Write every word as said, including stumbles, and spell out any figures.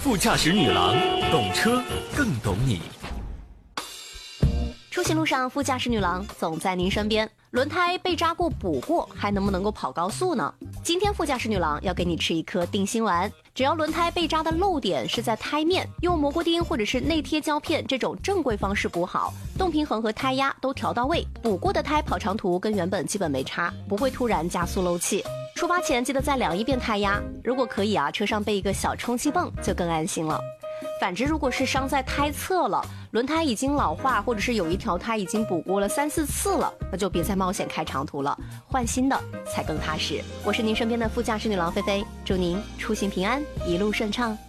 副驾驶女郎，懂车更懂你。 出行路上，副驾驶女郎总在您身边。轮胎被扎过、补过，还能不能够跑高速呢？今天副驾驶女郎要给你吃一颗定心丸，只要轮胎被扎的漏点是在胎面，用蘑菇钉或者是内贴胶片这种正规方式补好，动平衡和胎压都调到位，补过的胎跑长途跟原本基本没差，不会突然加速漏气。出发前记得再量一遍胎压，如果可以啊，车上备一个小充气泵就更安心了。反之，如果是伤在胎侧了，轮胎已经老化，或者是有一条胎已经补过了三四次了，那就别再冒险开长途了，换新的才更踏实。我是您身边的副驾驶女郎菲菲，祝您出行平安，一路顺畅。